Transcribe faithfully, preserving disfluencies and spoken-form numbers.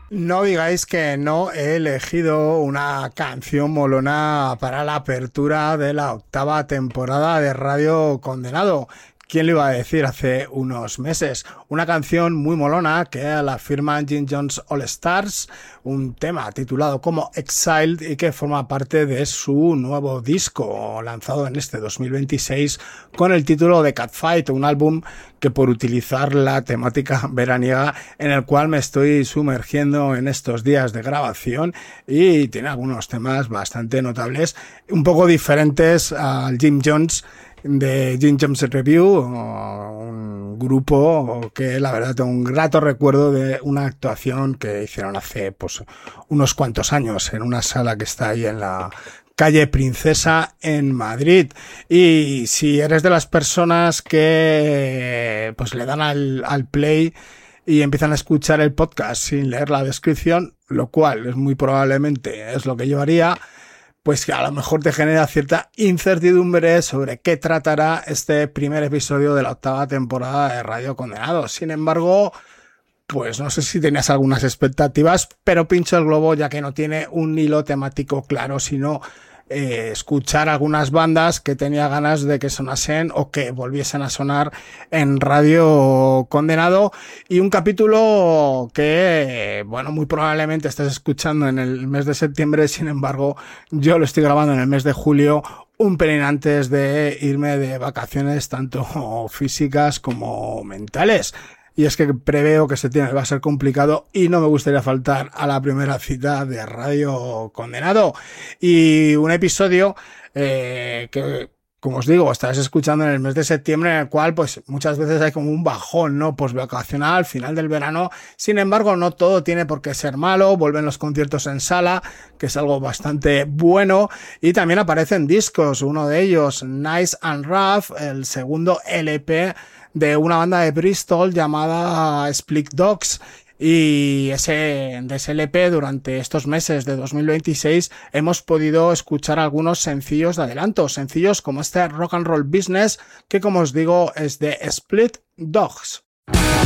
No digáis que no he elegido una canción molona para la apertura de la octava temporada de Radio Condenado. ¿Quién lo iba a decir hace unos meses? Una canción muy molona que la firma Jim Jones All Stars, un tema titulado como Exiled y que forma parte de su nuevo disco lanzado en este dos mil veintiséis con el título de Catfight, un álbum que por utilizar la temática veraniega en el cual me estoy sumergiendo en estos días de grabación y tiene algunos temas bastante notables, un poco diferentes al Jim Jones de Jim Jones Review, un grupo que la verdad tengo un grato recuerdo de una actuación que hicieron hace pues unos cuantos años en una sala que está ahí en la calle Princesa en Madrid. Y si eres de las personas que pues le dan al, al play y empiezan a escuchar el podcast sin leer la descripción, lo cual es muy probablemente es lo que yo haría, pues que a lo mejor te genera cierta incertidumbre sobre qué tratará este primer episodio de la octava temporada de Radio Condenado. Sin embargo, pues no sé si tenías algunas expectativas, pero pincho el globo ya que no tiene un hilo temático claro, sino eh, escuchar algunas bandas que tenía ganas de que sonasen o que volviesen a sonar en Radio Condenado, y un capítulo que, bueno, muy probablemente estés escuchando en el mes de septiembre. Sin embargo, yo lo estoy grabando en el mes de julio, un pelín antes de irme de vacaciones, tanto físicas como mentales. Y es que preveo que septiembre va a ser complicado y no me gustaría faltar a la primera cita de Radio Condenado. Y un episodio eh, que, como os digo, estáis escuchando en el mes de septiembre, en el cual pues muchas veces hay como un bajón, ¿no? Pues vacacional, final del verano. Sin embargo, no todo tiene por qué ser malo. Vuelven los conciertos en sala, que es algo bastante bueno. Y también aparecen discos, uno de ellos, Nice and Rough, el segundo L P de una banda de Bristol llamada Split Dogs. Y ese, de ese L P, durante estos meses de dos mil veintiséis, hemos podido escuchar algunos sencillos de adelanto, sencillos como este Rock and Roll Business, que como os digo es de Split Dogs.